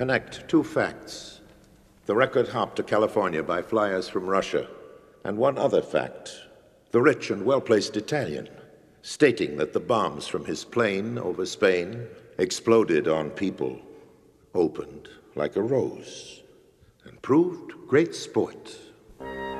connect two facts: the record hop to California by flyers from Russia, and one other fact: the rich and well-placed Italian stating that the bombs from his plane over Spain exploded on people, opened like a rose, and proved great sport.